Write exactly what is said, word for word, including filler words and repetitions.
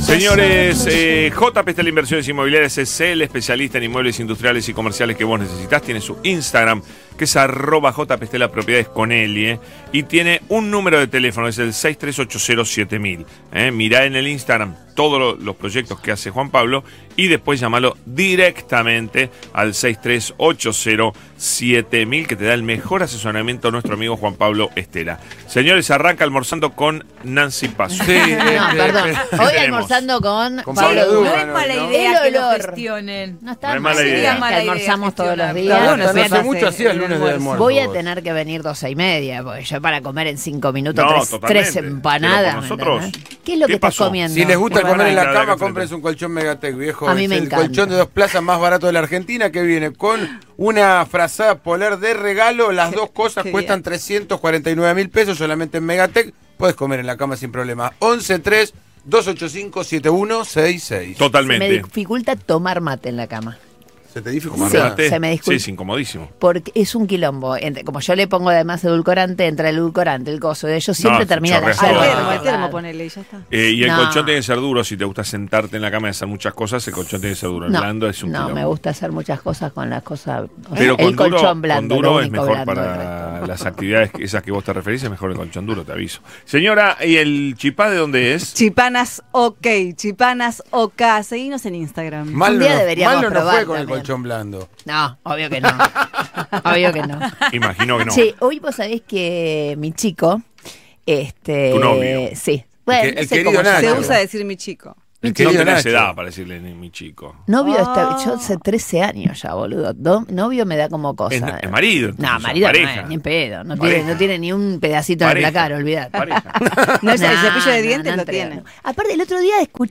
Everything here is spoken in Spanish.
Señores, eh, J P Estel Inversiones Inmobiliarias es el especialista en inmuebles industriales y comerciales que vos necesitas. Tiene su Instagram, que es arroba J P Estel Propiedades con L, y tiene un número de teléfono, es el seis tres ocho cero siete mil. Eh, mirá en el Instagram todos lo, los proyectos que hace Juan Pablo y después llamalo directamente al seis tres ocho cero siete mil, que te da el mejor asesoramiento nuestro amigo Juan Pablo Estela. Señores, arranca almorzando con Nancy Paso. Sí, No, perdón. Tenemos. Hoy almorzando con, Con Pablo Pablo Dugan. Dugan. No es mala ¿no? idea que El lo olor. gestionen. No está No es mal. mala idea. Que Mala idea almorzamos todos los gestionar. días. Cada uno uno hace se mucho hace hacía el el lunes de almuerzo. almuerzo. Voy a vos. tener que venir doce y media, porque yo para comer en cinco minutos No, tres, totalmente. tres empanadas. Pero con ¿me nosotros, entendés? ¿Qué es lo ¿qué que estás pasó? comiendo? Si les gusta Bueno, comer en la bueno, cama, acá cómprense un colchón Megatec, viejo. A mí Es me el encanta. colchón de dos plazas más barato de la Argentina, que viene con una frazada polar de regalo. Las dos cosas Qué cuestan bien. trescientos cuarenta y nueve mil pesos solamente en Megatec. Puedes comer en la cama sin problema. once tres dos ocho cinco siete uno seis seis. Se me Totalmente. dificulta tomar mate en la cama. ¿Se te dificulta? Sí. Mate. se me disculpa. Sí, es incomodísimo. Porque es un quilombo. Entre- como yo le pongo además edulcorante, entra el edulcorante, el coso de ellos siempre No, termina la chorreas Al todo. yerba. termo, al termo Claro. ponele y ya está. Eh, y el No. colchón tiene que ser duro. Si te gusta sentarte en la cama y hacer muchas cosas, el colchón tiene que ser duro. El No, blando es un no, quilombo. me gusta hacer muchas cosas con las cosas. o Pero sea, con el duro, colchón con blando, duro lo es único mejor blando, el para resto. las actividades que- esas que vos te referís, es mejor el colchón duro, te aviso. Señora, ¿y el chipá de dónde es? Chipanas OK, Chipanas OK. Seguinos en Instagram. Mal Un no, día nos- deberíamos mal no nos probar fue con el también. colchón blando. No, obvio que no. Obvio que no. Imagino que no. Che, hoy vos sabés que mi chico, este, Tu novio. sí, bueno, El que- no el sé querido cómo Nacho. Se llamarlo. usa decir mi chico. El No querido tenés Nacho. edad para decirle ni mi chico. Novio está, Ah. yo hace trece años ya, boludo. Do- novio me da como cosa. Es, es marido. No, entonces, marido no pareja. es, ni en pedo. No Pareja. tiene, no tiene ni un pedacito Pareja. en la cara, olvidate. Pareja. No es el No, cepillo de no, dientes, no lo entré, tiene. no. Aparte, el otro día escuché